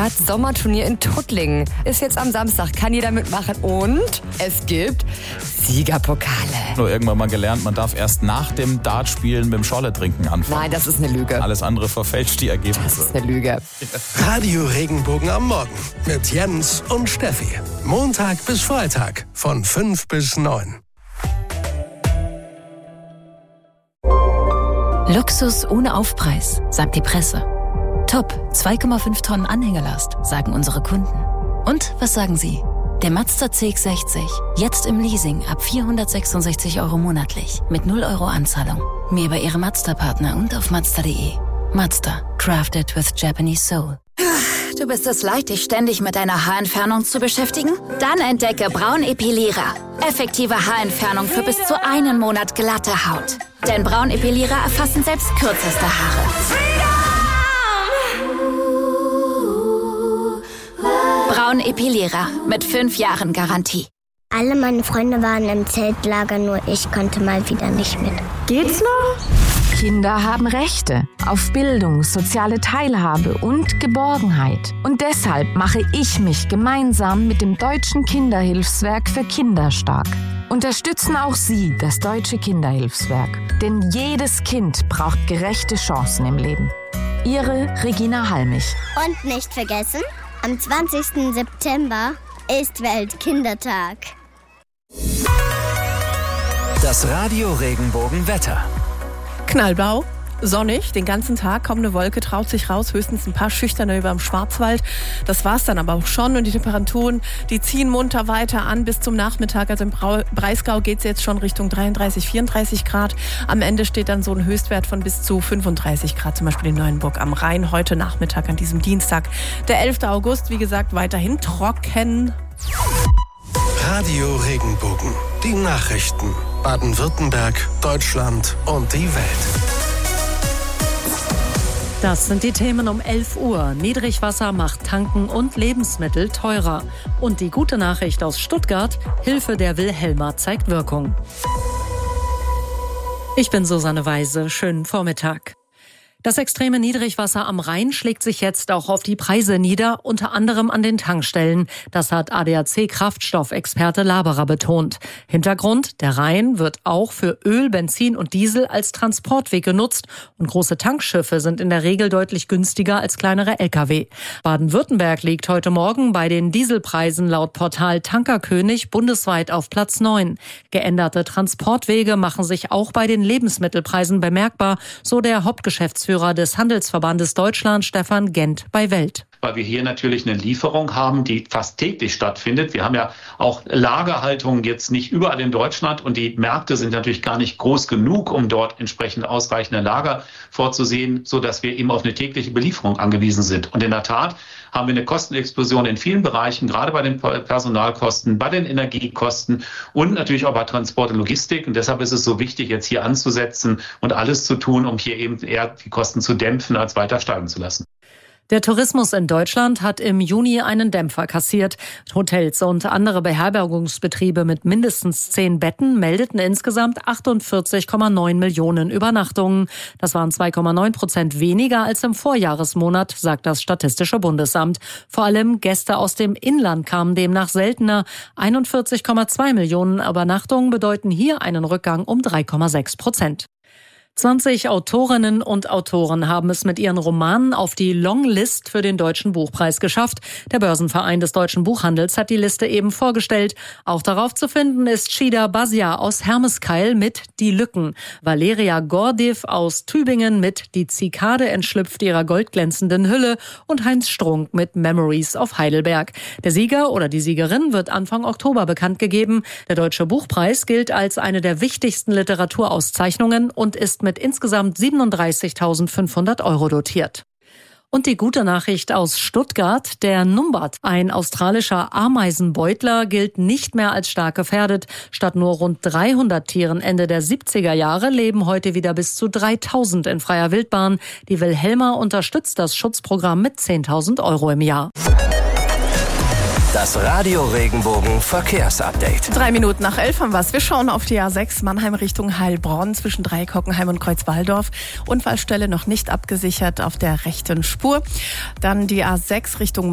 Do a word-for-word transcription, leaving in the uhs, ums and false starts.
Stuttgart-Sommerturnier in Tuttlingen. Ist jetzt am Samstag, kann jeder mitmachen. Und es gibt Siegerpokale. Nur irgendwann mal gelernt, man darf erst nach dem Dartspielen mit dem Scholle trinken anfangen. Nein, das ist eine Lüge. Alles andere verfälscht die Ergebnisse. Das ist eine Lüge. Radio Regenbogen am Morgen mit Jens und Steffi. Montag bis Freitag von fünf bis neun. Luxus ohne Aufpreis, sagt die Presse. Top, zwei Komma fünf Tonnen Anhängelast, sagen unsere Kunden. Und was sagen Sie? Der Mazda C X sechzig, jetzt im Leasing ab vierhundertsechsundsechzig Euro monatlich, mit null Euro Anzahlung. Mehr bei Ihrem Mazda-Partner und auf Mazda punkt de. Mazda, crafted with Japanese soul. Du bist es leid, dich ständig mit deiner Haarentfernung zu beschäftigen? Dann entdecke Braunepilierer. Effektive Haarentfernung für bis zu einen Monat glatte Haut. Denn Braunepilierer erfassen selbst kürzeste Haare. Braunepilierer mit fünf Jahren Garantie. Alle meine Freunde waren im Zeltlager, nur ich konnte mal wieder nicht mit. Geht's noch? Kinder haben Rechte auf Bildung, soziale Teilhabe und Geborgenheit. Und deshalb mache ich mich gemeinsam mit dem Deutschen Kinderhilfswerk für Kinder stark. Unterstützen auch Sie das Deutsche Kinderhilfswerk. Denn jedes Kind braucht gerechte Chancen im Leben. Ihre Regina Halmich. Und nicht vergessen, am zwanzigsten September ist Weltkindertag. Das Radio Regenbogen Wetter. Knallblau, sonnig, den ganzen Tag, kaum eine Wolke traut sich raus, höchstens ein paar Schüchterne über dem Schwarzwald. Das war's dann aber auch schon und die Temperaturen, die ziehen munter weiter an bis zum Nachmittag. Also im Breisgau geht's jetzt schon Richtung dreiunddreißig, vierunddreißig Grad. Am Ende steht dann so ein Höchstwert von bis zu fünfunddreißig Grad, zum Beispiel in Neuenburg am Rhein, heute Nachmittag an diesem Dienstag. Der elfter August, wie gesagt, weiterhin trocken. Radio Regenbogen, die Nachrichten. Baden-Württemberg, Deutschland und die Welt. Das sind die Themen um elf Uhr. Niedrigwasser macht Tanken und Lebensmittel teurer. Und die gute Nachricht aus Stuttgart: Hilfe der Wilhelma zeigt Wirkung. Ich bin Susanne Weise. Schönen Vormittag. Das extreme Niedrigwasser am Rhein schlägt sich jetzt auch auf die Preise nieder, unter anderem an den Tankstellen. Das hat A D A C-Kraftstoffexperte Laberer betont. Hintergrund: Der Rhein wird auch für Öl, Benzin und Diesel als Transportweg genutzt und große Tankschiffe sind in der Regel deutlich günstiger als kleinere L K W. Baden-Württemberg liegt heute Morgen bei den Dieselpreisen laut Portal Tankerkönig bundesweit auf Platz neun. Geänderte Transportwege machen sich auch bei den Lebensmittelpreisen bemerkbar, so der Hauptgeschäftsführer des Handelsverbandes Deutschland, Stefan Gent, bei Welt. Weil wir hier natürlich eine Lieferung haben, die fast täglich stattfindet. Wir haben ja auch Lagerhaltung jetzt nicht überall in Deutschland und die Märkte sind natürlich gar nicht groß genug, um dort entsprechend ausreichende Lager vorzusehen, sodass wir eben auf eine tägliche Belieferung angewiesen sind. Und in der Tat haben wir eine Kostenexplosion in vielen Bereichen, gerade bei den Personalkosten, bei den Energiekosten und natürlich auch bei Transport und Logistik. Und deshalb ist es so wichtig, jetzt hier anzusetzen und alles zu tun, um hier eben eher die Kosten zu dämpfen, als weiter steigen zu lassen. Der Tourismus in Deutschland hat im Juni einen Dämpfer kassiert. Hotels und andere Beherbergungsbetriebe mit mindestens zehn Betten meldeten insgesamt achtundvierzig Komma neun Millionen Übernachtungen. Das waren zwei Komma neun Prozent weniger als im Vorjahresmonat, sagt das Statistische Bundesamt. Vor allem Gäste aus dem Inland kamen demnach seltener. einundvierzig Komma zwei Millionen Übernachtungen bedeuten hier einen Rückgang um drei Komma sechs Prozent. zwanzig Autorinnen und Autoren haben es mit ihren Romanen auf die Longlist für den Deutschen Buchpreis geschafft. Der Börsenverein des deutschen Buchhandels hat die Liste eben vorgestellt. Auch darauf zu finden ist Shida Basia aus Hermeskeil mit Die Lücken, Valeria Gordew aus Tübingen mit Die Zikade entschlüpft ihrer goldglänzenden Hülle und Heinz Strunk mit Memories of Heidelberg. Der Sieger oder die Siegerin wird Anfang Oktober bekannt gegeben. Der Deutsche Buchpreis gilt als eine der wichtigsten Literaturauszeichnungen und ist mit insgesamt siebenunddreißigtausendfünfhundert Euro dotiert. Und die gute Nachricht aus Stuttgart: Der Numbat, ein australischer Ameisenbeutler, gilt nicht mehr als stark gefährdet. Statt nur rund dreihundert Tieren Ende der siebziger Jahre leben heute wieder bis zu dreitausend in freier Wildbahn. Die Wilhelma unterstützt das Schutzprogramm mit zehntausend Euro im Jahr. Das Radio Regenbogen Verkehrsupdate. Drei Minuten nach elf haben wir's. Wir schauen auf die A sechs Mannheim Richtung Heilbronn zwischen Dreieckockenheim und Kreuzwaldorf. Unfallstelle noch nicht abgesichert auf der rechten Spur. Dann die A sechs Richtung